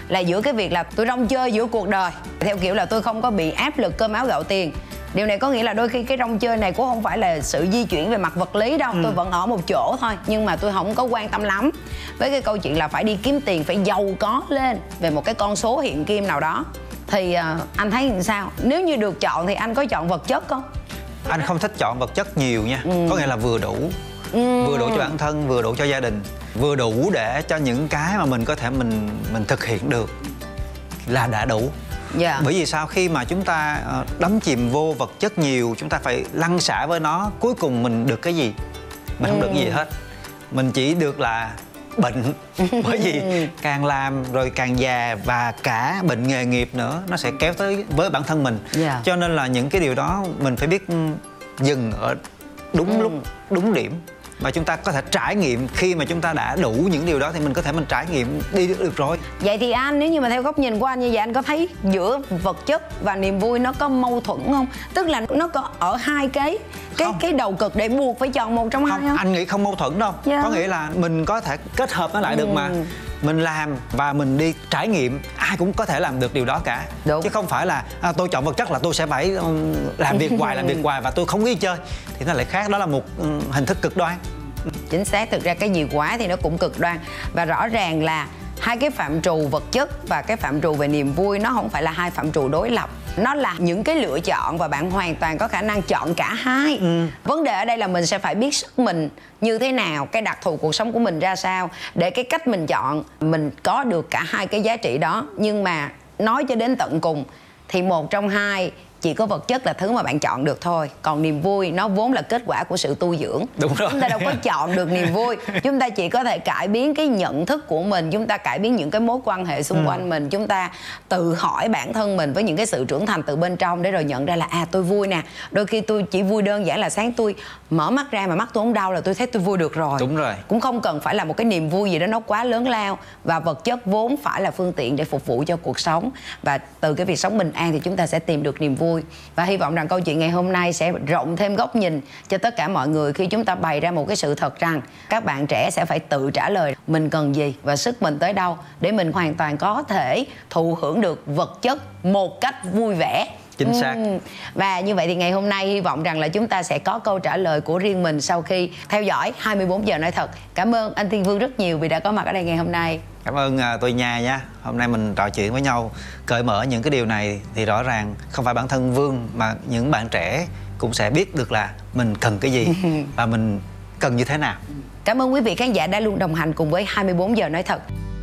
là giữa cái việc là tôi rong chơi giữa cuộc đời, theo kiểu là tôi không có bị áp lực cơm áo gạo tiền. Điều này có nghĩa là đôi khi cái rong chơi này cũng không phải là sự di chuyển về mặt vật lý đâu. Tôi vẫn ở một chỗ thôi, nhưng mà tôi không có quan tâm lắm với cái câu chuyện là phải đi kiếm tiền, phải giàu có lên về một cái con số hiện kim nào đó. Thì anh thấy làm sao? Nếu như được chọn thì anh có chọn vật chất không? Anh không thích chọn vật chất nhiều nha. Có nghĩa là vừa đủ. Vừa đủ cho bản thân, vừa đủ cho gia đình, vừa đủ để cho những cái mà mình có thể mình thực hiện được là đã đủ. Bởi vì sao? Khi mà chúng ta đắm chìm vô vật chất nhiều, chúng ta phải lăn xả với nó, cuối cùng mình được cái gì? Mình không được gì hết. Mình chỉ được là bệnh. Bởi vì càng làm rồi càng già, và cả bệnh nghề nghiệp nữa, nó sẽ kéo tới với bản thân mình. Cho nên là những cái điều đó mình phải biết dừng ở đúng lúc, đúng điểm. Và chúng ta có thể trải nghiệm. Khi mà chúng ta đã đủ những điều đó thì mình có thể mình trải nghiệm đi được rồi. Vậy thì anh, nếu như mà theo góc nhìn của anh như vậy, anh có thấy giữa vật chất và niềm vui nó có mâu thuẫn không? Tức là nó có ở hai cái đầu cực để buộc phải chọn một trong hai không? Anh nghĩ không mâu thuẫn đâu. Có nghĩa là mình có thể kết hợp nó lại được mà. Mình làm và mình đi trải nghiệm, ai cũng có thể làm được điều đó cả. Chứ không phải là tôi chọn vật chất là tôi sẽ phải làm việc hoài và tôi không đi chơi. Thì nó lại khác, đó là một hình thức cực đoan. Chính xác, thực ra cái gì quá thì nó cũng cực đoan. Và rõ ràng là hai cái phạm trù vật chất và cái phạm trù về niềm vui nó không phải là hai phạm trù đối lập. Nó là những cái lựa chọn và bạn hoàn toàn có khả năng chọn cả hai. Vấn đề ở đây là mình sẽ phải biết sức mình như thế nào, cái đặc thù cuộc sống của mình ra sao, để cái cách mình chọn mình có được cả hai cái giá trị đó. Nhưng mà nói cho đến tận cùng thì một trong hai, chỉ có vật chất là thứ mà bạn chọn được thôi. Còn niềm vui nó vốn là kết quả của sự tu dưỡng. Đúng rồi. Chúng ta đâu có chọn được niềm vui. Chúng ta chỉ có thể cải biến cái nhận thức của mình. Chúng ta cải biến những cái mối quan hệ xung quanh mình. Chúng ta tự hỏi bản thân mình với những cái sự trưởng thành từ bên trong, để rồi nhận ra là tôi vui nè. Đôi khi tôi chỉ vui đơn giản là sáng tôi mở mắt ra mà mắt tôi không đau là tôi thấy tôi vui được rồi. Đúng rồi. Cũng không cần phải là một cái niềm vui gì đó nó quá lớn lao. Và vật chất vốn phải là phương tiện để phục vụ cho cuộc sống. Và từ cái việc sống bình an thì chúng ta sẽ tìm được niềm vui. Và hy vọng rằng câu chuyện ngày hôm nay sẽ rộng thêm góc nhìn cho tất cả mọi người, khi chúng ta bày ra một cái sự thật rằng các bạn trẻ sẽ phải tự trả lời mình cần gì và sức mình tới đâu để mình hoàn toàn có thể thụ hưởng được vật chất một cách vui vẻ. Chính xác. Và như vậy thì ngày hôm nay hy vọng rằng là chúng ta sẽ có câu trả lời của riêng mình sau khi theo dõi 24 giờ nói thật. Cảm ơn anh Thiên Vương rất nhiều vì đã có mặt ở đây ngày hôm nay. Cảm ơn tôi Nha nha. Hôm nay mình trò chuyện với nhau, cởi mở những cái điều này thì rõ ràng không phải bản thân Vương mà những bạn trẻ cũng sẽ biết được là mình cần cái gì và mình cần như thế nào. Cảm ơn quý vị khán giả đã luôn đồng hành cùng với 24 giờ nói thật.